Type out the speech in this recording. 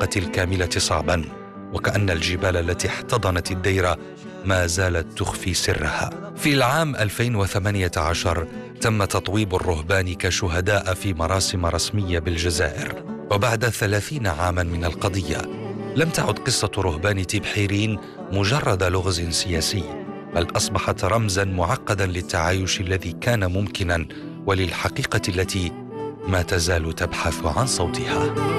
الحقيقة الكاملة صعبا، وكأن الجبال التي احتضنت الدير ما زالت تخفي سرها. في العام 2018 تم تطويب الرهبان كشهداء في مراسم رسمية بالجزائر، وبعد 30 عاما من القضية لم تعد قصة رهبان تبحيرين مجرد لغز سياسي، بل أصبحت رمزا معقدا للتعايش الذي كان ممكنا وللحقيقة التي ما تزال تبحث عن صوتها.